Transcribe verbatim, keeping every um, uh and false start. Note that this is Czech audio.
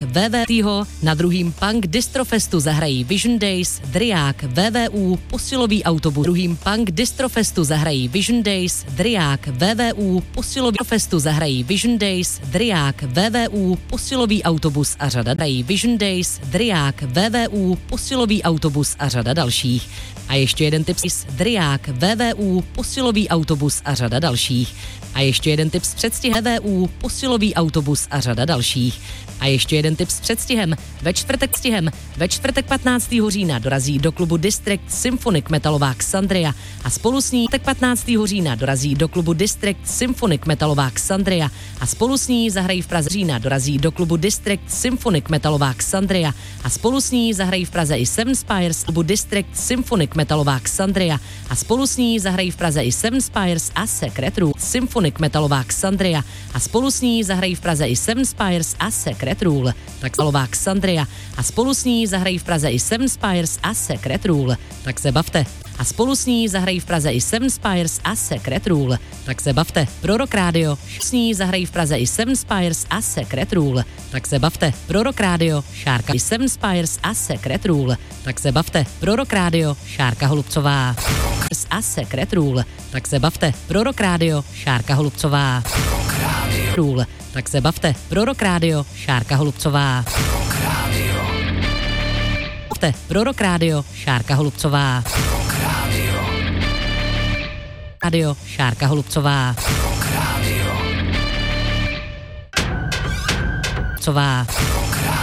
V V T. Na druhým Punk Distrofestu zahrají Vision Days, Driák, V V U, posilový autobus. Druhým Punk Distrofestu zahrají Vision Days, Driák, V V U, posilový festu zahrají Vision Days, Driák, V V U, posilový autobus a řada dají Vision Days, Driák, V V U, posilový autobus a řada dalších. A ještě jeden tip z Driák, V V U, posilový autobus a řada dalších. A ještě jeden tip s předstihem V V U, posilový autobus a řada dalších. A ještě jeden tip s předstihem. Ve čtvrtek stihem. Ve čtvrtek patnáctého října dorazí do klubu District Symphonic metalová Xandria a spolu s ní tak patnáctého října dorazí do klubu District Symphonic metalová Xandria a spolu s ní zahrají v Praze října dorazí do klubu District Symphonic metalová Xandria a spolu s ní zahrají v Praze i Seven Spires klubu District Symphonic metalová Xandria a spolu s ní zahrají v Praze i Seven Spires a Secret Rule Symphonic metalová Xandria a spolu s ní zahrají v Praze i Seven Spires a Secret Rule tak metalová Xandria a spolu s ní zahrají v Praze i Seven Spires a Secret Rule tak se bavte. A spolu s ní zahrají v Praze i Seven Spires a Secret Rule. Tak se bavte. Pro Rock Radio. S ní zahrají v Praze i Seven Spires a Secret Rule. Tak se bavte. Pro Rock Radio. Šárka i Seven Spires a Secret Rule. Tak se bavte. Pro Rock Radio. Šárka Holubcová. A Secret Rule. Tak se bavte. Pro Rock Radio. Šárka Holubcová. Rule. Tak se bavte. Pro Rock Radio. Šárka Holubcová. Pro Rock Radio. Šárka Holubcová. Radio, Šárka Holubcová. Radio. Cová.